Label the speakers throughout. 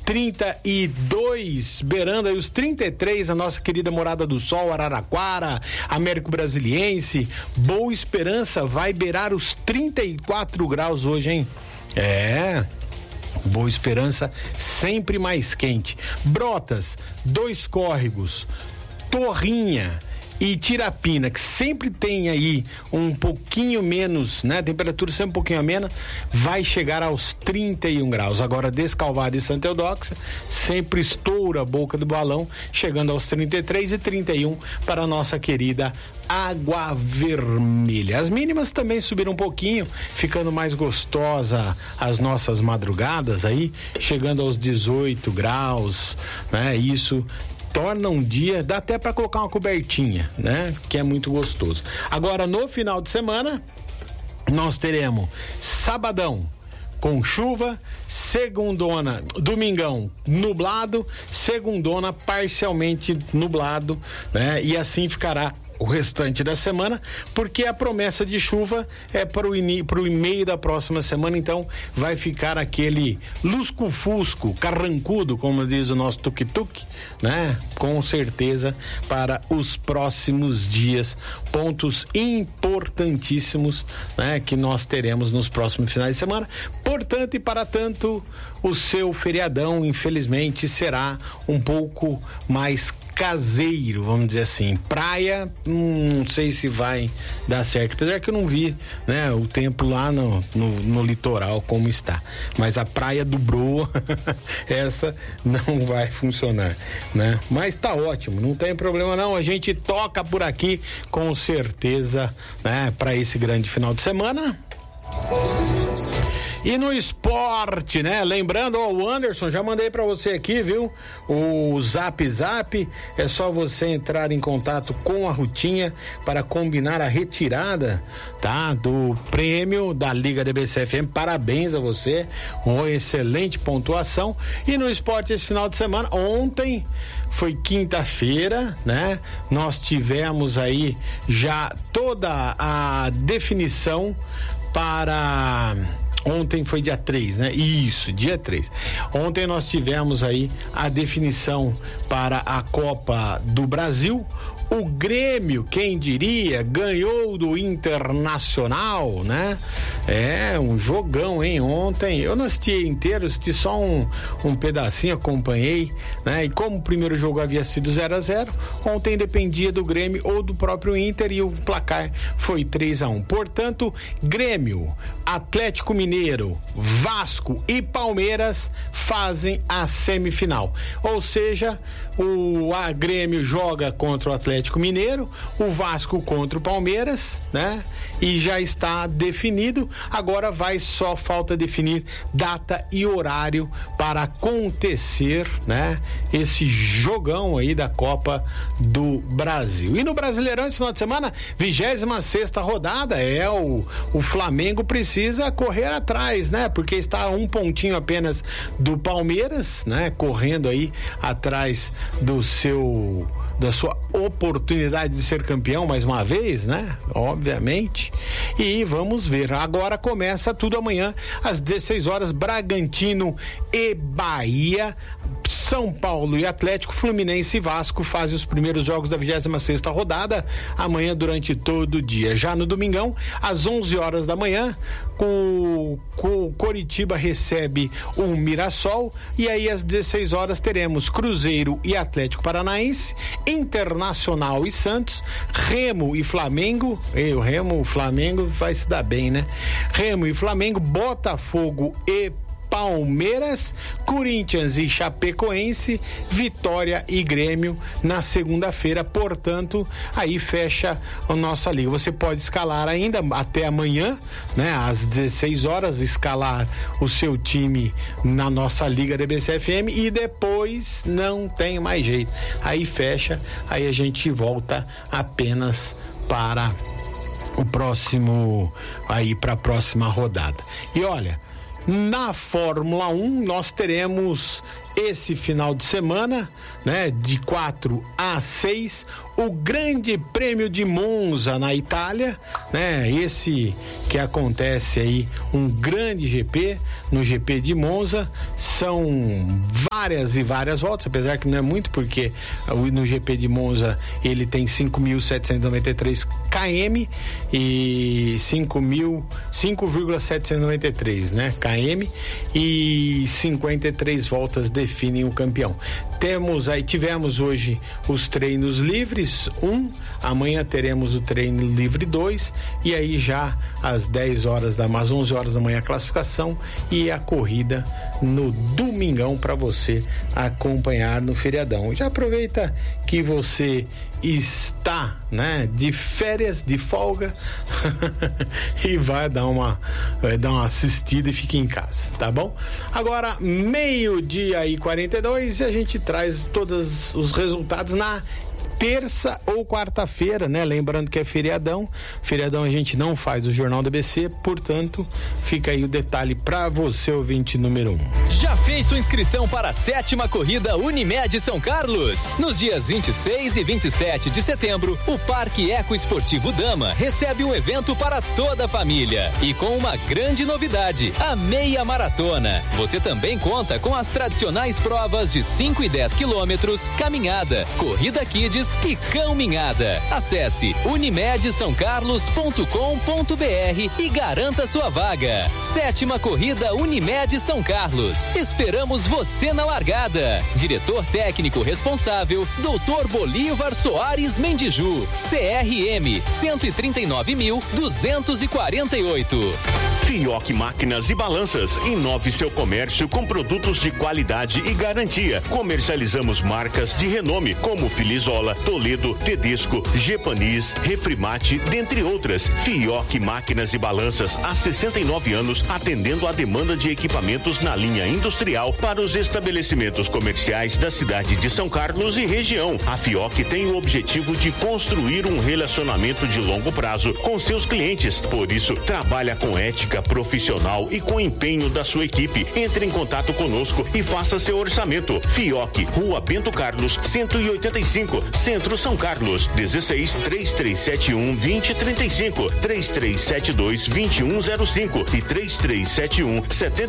Speaker 1: 32, beirando aí os 33, a nossa querida Morada do Sol, Araraquara, Américo Brasiliense, Boa Esperança vai beirar os 34 graus hoje, hein? Boa Esperança sempre mais quente. Brotas, Dois Córregos, Torrinha e Tirapina, que sempre tem aí um pouquinho menos, né? A temperatura sempre um pouquinho amena, vai chegar aos 31 graus. Agora, Descalvado e Santa Eudóxia sempre estoura a boca do balão, chegando aos 33 e 31 para a nossa querida Água Vermelha. As mínimas também subiram um pouquinho, ficando mais gostosa as nossas madrugadas aí, chegando aos 18 graus, né? Isso torna um dia, dá até para colocar uma cobertinha, né? Que é muito gostoso. Agora, no final de semana, nós teremos sabadão com chuva, segundona, domingão nublado, segundona parcialmente nublado, né? E assim ficará o restante da semana, porque a promessa de chuva é para o meio da próxima semana, então vai ficar aquele lusco-fusco, carrancudo, como diz o nosso tuk-tuk, né? Com certeza para os próximos dias, pontos importantíssimos, né? Que nós teremos nos próximos finais de semana. Portanto, e para tanto, o seu feriadão, infelizmente, será um pouco mais caseiro, vamos dizer assim. Praia, não sei se vai dar certo, apesar que eu não vi, né, o tempo lá no litoral como está, mas a praia do Broa essa não vai funcionar, né, mas tá ótimo, não tem problema não, a gente toca por aqui com certeza, né, para esse grande final de semana. E no esporte, né? Lembrando, o Anderson, já mandei pra você aqui, viu? O Zap, é só você entrar em contato com a Rutinha para combinar a retirada, tá? Do prêmio da Liga DBC-FM. Parabéns a você, uma excelente pontuação. E no esporte esse final de semana, ontem foi quinta-feira, né? Nós tivemos aí já toda a definição para... Ontem foi dia 3, né? Isso, dia 3. Ontem nós tivemos aí a definição para a Copa do Brasil. O Grêmio, quem diria, ganhou do Internacional, né? É, um jogão, hein? Ontem, eu não assisti inteiro, assisti só um pedacinho, acompanhei, né? E como o primeiro jogo havia sido 0-0, ontem dependia do Grêmio ou do próprio Inter e o placar foi 3-1. Portanto, Grêmio, Atlético Mineiro, Vasco e Palmeiras fazem a semifinal. Ou seja, o Grêmio joga contra o Atlético Mineiro, o Vasco contra o Palmeiras, né? E já está definido. Agora só falta definir data e horário para acontecer, né? Esse jogão aí da Copa do Brasil. E no Brasileirão esse final de semana, 26ª rodada, o Flamengo precisa correr atrás, né? Porque está a um pontinho apenas do Palmeiras, né? Correndo aí atrás da sua oportunidade de ser campeão mais uma vez, né? Obviamente. E vamos ver. Agora começa tudo amanhã às 16 horas, Bragantino e Bahia, São Paulo e Atlético, Fluminense e Vasco fazem os primeiros jogos da 26ª rodada amanhã durante todo o dia. Já no domingão, às 11 horas da manhã, o Coritiba recebe o Mirassol e aí às 16 horas teremos Cruzeiro e Atlético Paranaense, Internacional e Santos, Remo e Flamengo, o Flamengo vai se dar bem, né? Remo e Flamengo, Botafogo e Palmeiras, Corinthians e Chapecoense, Vitória e Grêmio na segunda-feira. Portanto, aí fecha a nossa liga. Você pode escalar ainda até amanhã, né? Às 16 horas, escalar o seu time na nossa Liga DBC-FM e depois não tem mais jeito. Aí fecha, aí a gente volta apenas para o próximo, aí para a próxima rodada. E olha, na Fórmula 1 nós teremos esse final de semana, né, de 4 a 6, o Grande Prêmio de Monza na Itália, né? Esse que acontece aí, um grande GP, no GP de Monza, são várias e várias voltas, apesar que não é muito, porque no GP de Monza ele tem 5.793 km e 5,793, né, km, e 53 voltas definem o campeão. Tivemos hoje os treinos livres 1, amanhã teremos o treino livre 2, e aí já às 11 horas da manhã a classificação e a corrida no domingão para você acompanhar no feriadão. Já aproveita que você está, né, de férias, de folga e vai dar uma assistida e fica em casa, tá bom? Agora 12:42 e a gente traz todos os resultados na terça ou quarta-feira, né? Lembrando que é feriadão a gente não faz o Jornal do ABC, portanto, fica aí o detalhe para você, ouvinte número 1.
Speaker 2: Já fez sua inscrição para a 7ª Corrida Unimed São Carlos? Nos dias 26 e 27 de setembro, o Parque Ecoesportivo Dama recebe um evento para toda a família e com uma grande novidade, a meia maratona. Você também conta com as tradicionais provas de 5 e 10 quilômetros, caminhada, corrida kids e caminhada. Acesse unimedsaocarlos.com.br e garanta sua vaga. 7ª Corrida Unimed São Carlos. Esperamos você na largada. Diretor técnico responsável, Dr. Bolívar Soares Mendiju, CRM 139.248.
Speaker 3: Fioc Máquinas e Balanças. Inove seu comércio com produtos de qualidade e garantia. Comercializamos marcas de renome como Filizola, Toledo, Tedesco, Gepanis, Refrimate, dentre outras. Fioc Máquinas e Balanças há 69 anos, atendendo a demanda de equipamentos na linha industrial para os estabelecimentos comerciais da cidade de São Carlos e região. A Fioc tem o objetivo de construir um relacionamento de longo prazo com seus clientes. Por isso, trabalha com ética profissional e com empenho da sua equipe. Entre em contato conosco e faça seu orçamento. Fioc, Rua Bento Carlos, 185, Centro São Carlos, 16 3371 2035, 3372 2105 e 3371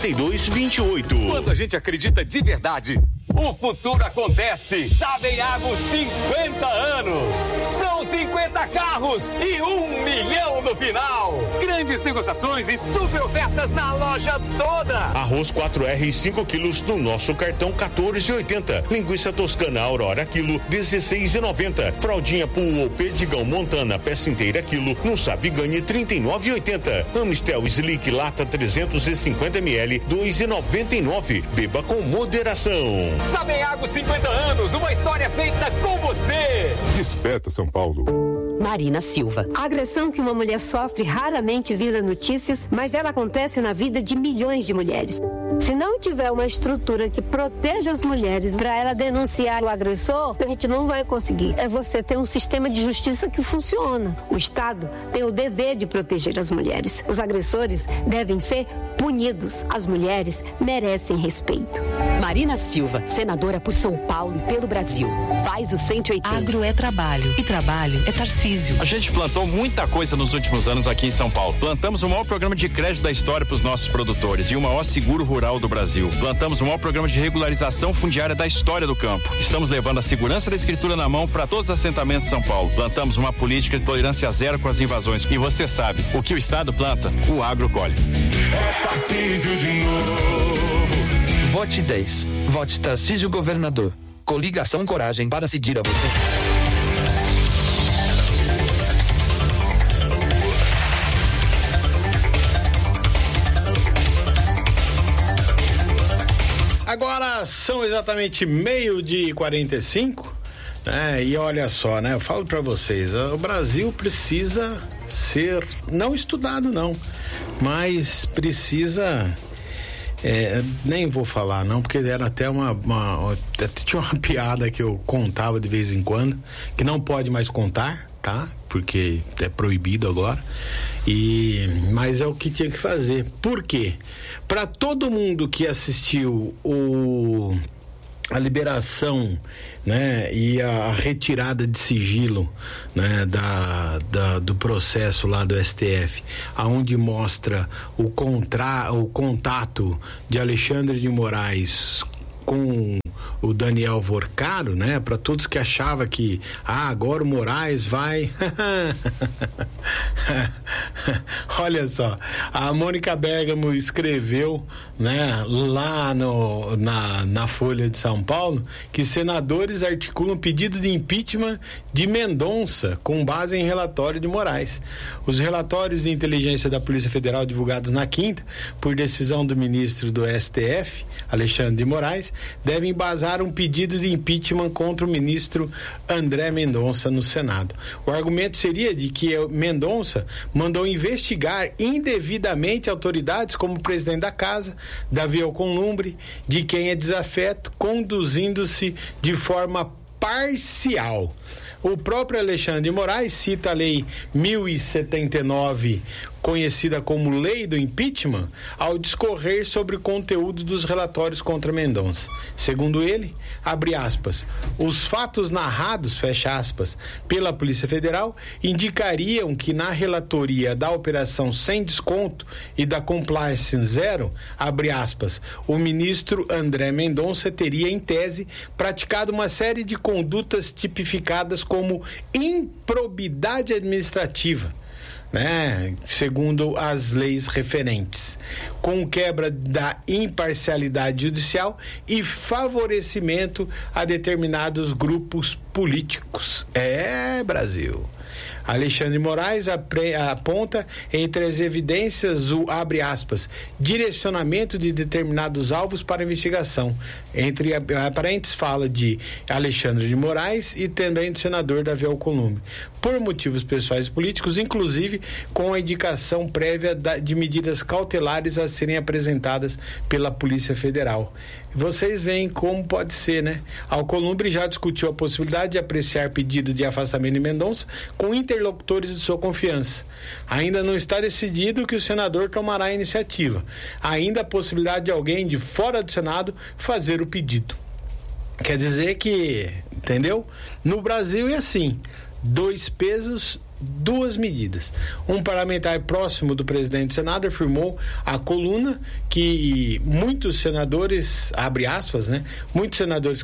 Speaker 3: 7228.
Speaker 4: Quando a gente acredita de verdade, o futuro acontece. Sabenhago 50 anos. São 50 carros e 1 milhão no final. Grandes negociações e super ofertas na loja toda.
Speaker 3: Arroz 4R 5 quilos no nosso cartão 14,80. Linguiça toscana Aurora quilo 16,90. Fraldinha Pool ou Perdigão Montana peça inteira quilo no Sabe Ganhe 39,80. Amistel Slick lata 350 ml 2,99. Beba com moderação.
Speaker 4: Sabenhago 50 anos, uma história feita com você.
Speaker 5: Desperta São Paulo.
Speaker 6: Marina Silva.
Speaker 7: A agressão que uma mulher sofre raramente vira notícias, mas ela acontece na vida de milhões de mulheres. Se não tiver uma estrutura que proteja as mulheres para ela denunciar o agressor, a gente não vai conseguir. É você ter um sistema de justiça que funciona. O Estado tem o dever de proteger as mulheres. Os agressores devem ser punidos. As mulheres merecem respeito.
Speaker 6: Marina Silva, senadora por São Paulo e pelo Brasil. Faz o 180.
Speaker 8: Agro é trabalho e trabalho é Tarcísio.
Speaker 9: A gente plantou muita coisa nos últimos anos aqui em São Paulo. Plantamos o maior programa de crédito da história para os nossos produtores e o maior seguro rural do Brasil. Plantamos o maior programa de regularização fundiária da história do campo. Estamos levando a segurança da escritura na mão para todos os assentamentos de São Paulo. Plantamos uma política de tolerância zero com as invasões. E você sabe, o que o Estado planta, o agro colhe.
Speaker 10: É Tarcísio de novo.
Speaker 11: Vote 10. Vote Tarcísio Governador. Coligação Coragem para seguir a você.
Speaker 1: Agora são exatamente 12:45, né? E olha só, né? Eu falo pra vocês, o Brasil precisa ser, não estudado não, mas precisa, nem vou falar não, porque era até tinha uma piada que eu contava de vez em quando, que não pode mais contar, tá? Porque é proibido agora. Mas é o que tinha que fazer. Por quê? Para todo mundo que assistiu a liberação, né, e a retirada de sigilo, né, do processo lá do STF, aonde mostra o contato de Alexandre de Moraes com o Daniel Vorcaro, né? Para todos que achavam que agora o Moraes vai olha só, a Mônica Bergamo escreveu, né, lá na Folha de São Paulo, que senadores articulam pedido de impeachment de Mendonça com base em relatório de Moraes. Os relatórios de inteligência da Polícia Federal divulgados na quinta, por decisão do ministro do STF, Alexandre de Moraes, devem embasar um pedido de impeachment contra o ministro André Mendonça no Senado. O argumento seria de que Mendonça mandou investigar indevidamente autoridades como o presidente da casa, Davi Alcolumbre, de quem é desafeto, conduzindo-se de forma parcial. O próprio Alexandre de Moraes cita a Lei 1079, conhecida como Lei do Impeachment, ao discorrer sobre o conteúdo dos relatórios contra Mendonça. Segundo ele, abre aspas, os fatos narrados, fecha aspas, pela Polícia Federal indicariam que na relatoria da Operação Sem Desconto e da Compliance Zero, abre aspas, o ministro André Mendonça teria, em tese, praticado uma série de condutas tipificadas como improbidade administrativa, né, segundo as leis referentes, com quebra da imparcialidade judicial e favorecimento a determinados grupos políticos. Brasil. Alexandre de Moraes aponta entre as evidências o, abre aspas, direcionamento de determinados alvos para investigação. Entre parênteses fala de Alexandre de Moraes e também do senador Davi Alcolumbre, por motivos pessoais e políticos, inclusive com a indicação prévia de medidas cautelares a serem apresentadas pela Polícia Federal. Vocês veem como pode ser, né? Alcolumbre já discutiu a possibilidade de apreciar pedido de afastamento de Mendonça com interlocutores de sua confiança. Ainda não está decidido que o senador tomará a iniciativa. Ainda a possibilidade de alguém de fora do Senado fazer o pedido. Quer dizer que, entendeu? No Brasil é assim, 2 pesos, 2 medidas. Um parlamentar próximo do presidente do Senado afirmou à coluna que muitos senadores, abre aspas, né? Muitos senadores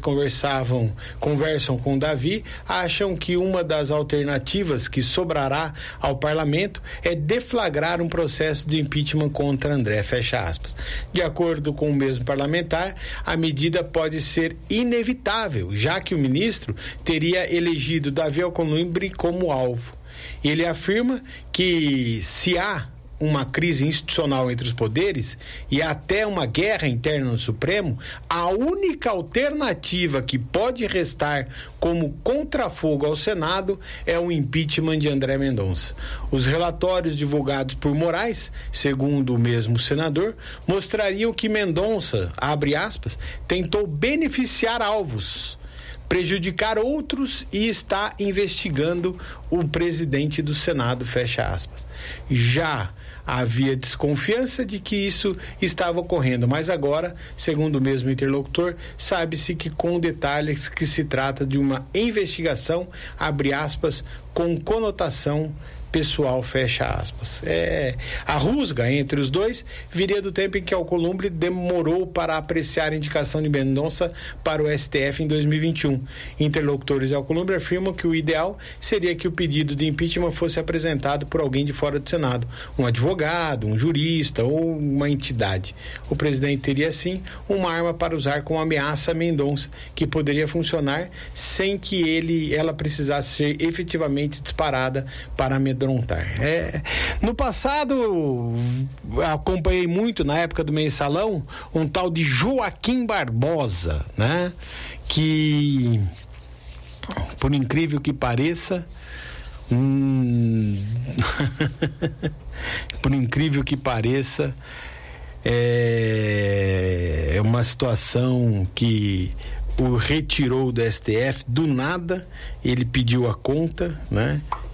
Speaker 1: conversam com Davi, acham que uma das alternativas que sobrará ao parlamento é deflagrar um processo de impeachment contra André, fecha aspas. De acordo com o mesmo parlamentar, a medida pode ser inevitável, já que o ministro teria elegido Davi Alcolumbre como alvo. Ele afirma que se há uma crise institucional entre os poderes e até uma guerra interna no Supremo, a única alternativa que pode restar como contrafogo ao Senado é o impeachment de André Mendonça. Os relatórios divulgados por Moraes, segundo o mesmo senador, mostrariam que Mendonça, abre aspas, tentou beneficiar alvos, prejudicar outros e está investigando o presidente do Senado, fecha aspas. Já havia desconfiança de que isso estava ocorrendo, mas agora, segundo o mesmo interlocutor, sabe-se que com detalhes que se trata de uma investigação, abre aspas, com conotação pessoal, fecha aspas. A rusga entre os dois viria do tempo em que Alcolumbre demorou para apreciar a indicação de Mendonça para o STF em 2021. Interlocutores de Alcolumbre afirmam que o ideal seria que o pedido de impeachment fosse apresentado por alguém de fora do Senado, um advogado, um jurista ou uma entidade. O presidente teria, assim, uma arma para usar como ameaça a Mendonça, que poderia funcionar sem que ela precisasse ser efetivamente disparada para amedrontar. No passado, acompanhei muito, na época do Mensalão, um tal de Joaquim Barbosa, né? Que, por incrível que pareça, por incrível que pareça, é uma situação que o retirou do STF do nada. Ele pediu a conta, né?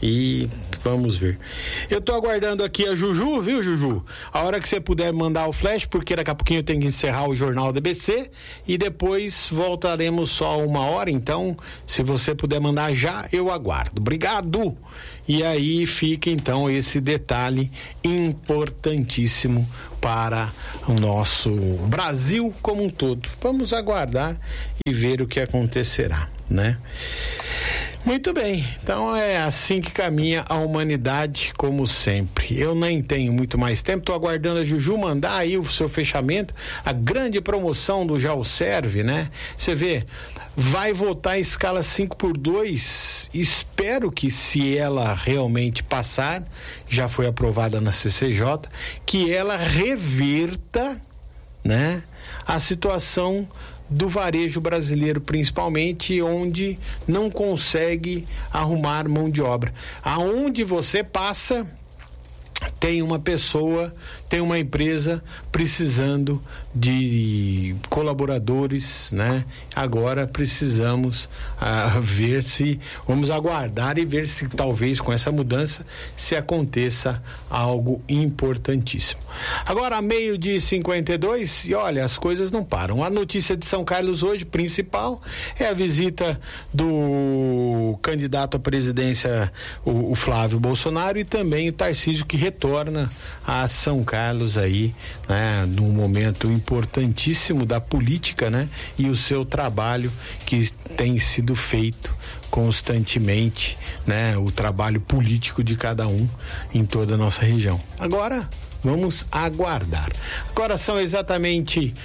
Speaker 1: E vamos ver. Eu tô aguardando aqui a Juju, viu, Juju? A hora que você puder mandar o flash, porque daqui a pouquinho eu tenho que encerrar o Jornal DBC e depois voltaremos só 1 hora, então se você puder mandar já, eu aguardo. Obrigado! E aí fica então esse detalhe importantíssimo para o nosso Brasil como um todo. Vamos aguardar e ver o que acontecerá, né? Muito bem, então é assim que caminha a humanidade, como sempre. Eu nem tenho muito mais tempo, estou aguardando a Juju mandar aí o seu fechamento, a grande promoção do Já o Serve, né? Você vê, vai voltar a escala 5x2, espero que, se ela realmente passar, já foi aprovada na CCJ, que ela reverta, né, a situação do varejo brasileiro, principalmente onde não consegue arrumar mão de obra. Aonde você passa, tem uma pessoa, tem uma empresa precisando de colaboradores, né? Agora precisamos vamos aguardar e ver se talvez com essa mudança se aconteça algo importantíssimo. Agora, 12:52, e olha, as coisas não param. A notícia de São Carlos hoje, principal, é a visita do candidato à presidência, o Flávio Bolsonaro, e também o Tarcísio, que retorna a São Carlos aí, né, num momento importantíssimo da política, né, e o seu trabalho que tem sido feito constantemente, né, o trabalho político de cada um em toda a nossa região. Agora vamos aguardar. Agora são exatamente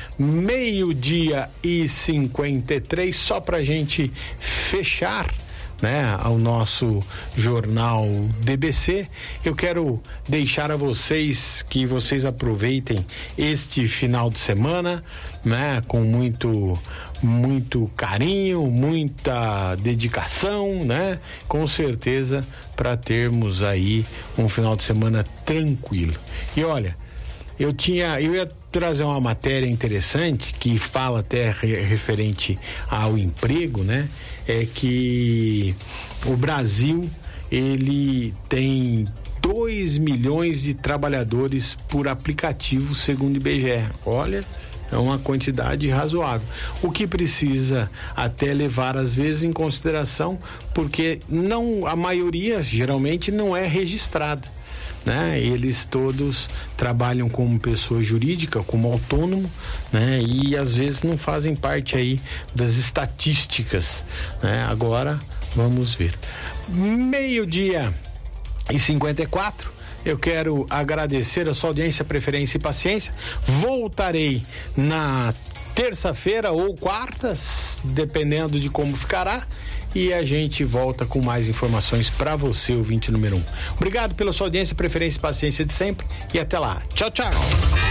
Speaker 1: 12:53, só pra gente fechar, né, ao nosso jornal DBC. Eu quero deixar a vocês que vocês aproveitem este final de semana, né, com muito carinho, muita dedicação, né, com certeza, para termos aí um final de semana tranquilo. E olha, eu ia trazer uma matéria interessante que fala até referente ao emprego, né? É que o Brasil, ele tem 2 milhões de trabalhadores por aplicativo, segundo o IBGE. Olha, é uma quantidade razoável. O que precisa até levar, às vezes, em consideração, porque a maioria, geralmente, não é registrada, né? Eles todos trabalham como pessoa jurídica, como autônomo, né? E às vezes não fazem parte aí das estatísticas, né? Agora vamos ver. 12:54. Eu quero agradecer a sua audiência, preferência e paciência. Voltarei na terça-feira ou quartas, dependendo de como ficará, e a gente volta com mais informações para você, ouvinte número 1. Obrigado pela sua audiência, preferência e paciência de sempre, e até lá. Tchau, tchau.